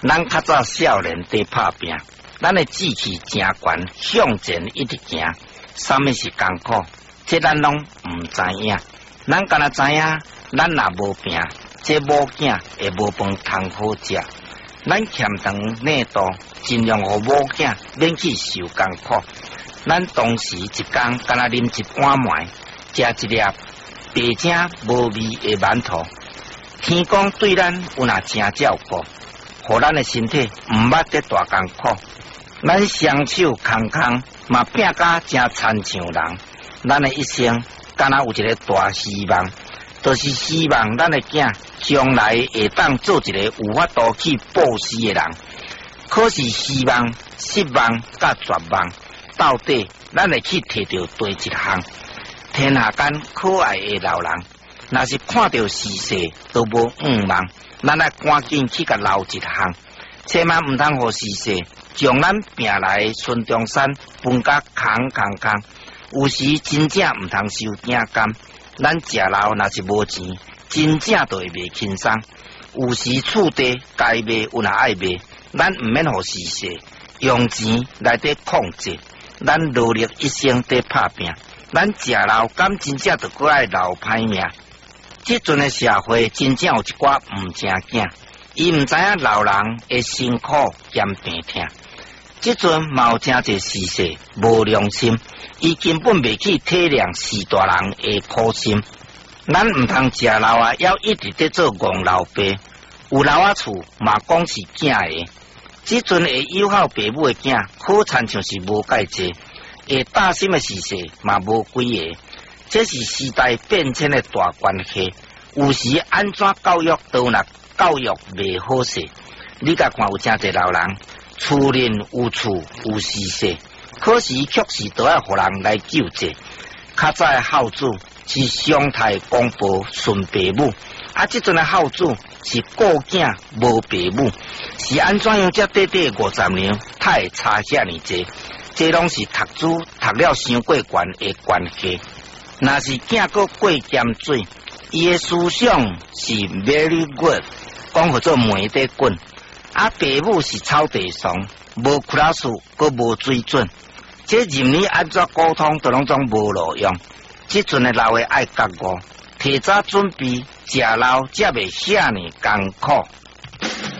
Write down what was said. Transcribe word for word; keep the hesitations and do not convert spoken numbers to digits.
咱较早少年在打拼，咱的志气真悬，向前一直行。什么是艰苦？这咱拢唔知影。咱敢若知影，咱若无拼，这某囝会无饭通好食。咱欠长内度，尽量互某囝免去受艰苦。咱当时一工敢若啉一碗糜，食一粒白正无味的馒头。天公对咱有若真照顾，互咱的身体毋捌得大艰苦。咱双手空空，嘛拼甲真亲像人。咱的一生敢若有一个大希望，就是希望咱的囝将来会当做一个有法度去布施的人。可是希望、失望甲绝望，到底咱会去摕到第一项？天下间可爱的老人，若是看到逝世都无五望，咱来赶紧去甲留一项，千万毋通互逝世将咱拼来的孙中山分甲空空空。有时真正毋通受惊感，咱食老若是无钱，真正就会袂轻松。有时厝地该卖有若爱卖，咱毋免互逝世用钱来得控制。咱努力一生在打拼，咱食老敢真正就搁爱留歹命。即阵的社会真正有一寡毋正经，伊毋知影老人会辛苦兼病痛。即阵嘛有真侪逝世无良心，伊根本袂去体谅士大人的苦心。咱毋通食老啊，要一直在做戆老爸。有老啊厝嘛讲是囝的，即阵会友好爸母的囝，可参像是无介济，会大心的逝世嘛无几个。这是时代变迁的大关系。有时安怎教育都若教育袂好势。你甲看有真侪老人。厝人有厝有逝世，可是确实都要互人来救济。较早的孝子是上太公婆顺爸母，啊，即阵的孝子是顾囝无爸母，是安怎样才短短五十年，他会差遐尼济？这拢是读书读了伤过悬的关系。若是囝个过咸水，伊的思想是 very good， 讲叫做梅在滚。啊，爸母是草地上，无苦老树，阁无水准，这任你安怎沟通都拢总无路用。即阵的老的爱觉悟，提早准备，食老才袂遐尼艰苦。